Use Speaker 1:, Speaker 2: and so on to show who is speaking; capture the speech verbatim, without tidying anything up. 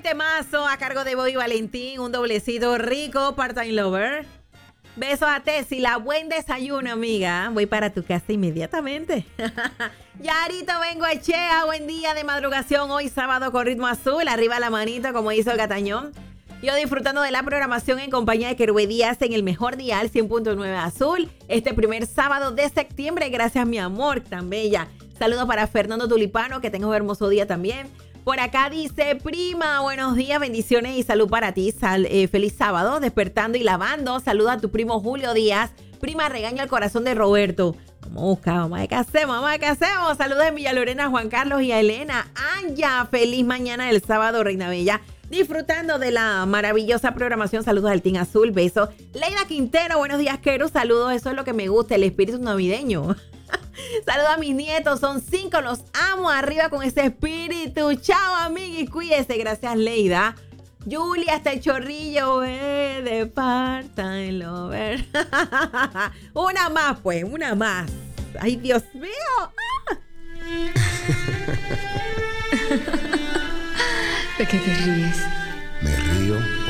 Speaker 1: buen temazo a cargo de Bobby Valentín, un doblecito rico, part-time lover. Besos a Tessy, la buen desayuno, amiga. Voy para tu casa inmediatamente. Yarito, vengo a Echea, buen día de madrugación. Hoy sábado con ritmo azul, arriba la manito como hizo el Gatañón. Yo disfrutando de la programación en compañía de Kerue Díaz en el mejor dial cien punto nueve azul. Este primer sábado de septiembre, gracias mi amor, tan bella. Saludos para Fernando Tulipano, que tenga un hermoso día también. Por acá dice, prima, buenos días, bendiciones y salud para ti. Sal, eh, feliz sábado, despertando y lavando. Saluda a tu primo Julio Díaz. Prima, regaña el corazón de Roberto. Vamos a buscar, mamá, ¿qué hacemos? Mamá, ¿qué hacemos? Saludos en Villa Lorena, Juan Carlos y a Elena. Anja, feliz mañana del sábado, Reina Bella. Disfrutando de la maravillosa programación. Saludos al Team Azul, besos. Leida Quintero, buenos días, Quero. Saludos, eso es lo que me gusta, el espíritu navideño. Saludos a mis nietos, son cinco, los amo, arriba con ese espíritu. Chao, amigos, cuídese, gracias, Leida. Julia, hasta el chorrillo, eh, de part-time lover. Una más, pues, una más. Ay, Dios mío. Ah.
Speaker 2: ¿De qué te ríes?
Speaker 3: Me río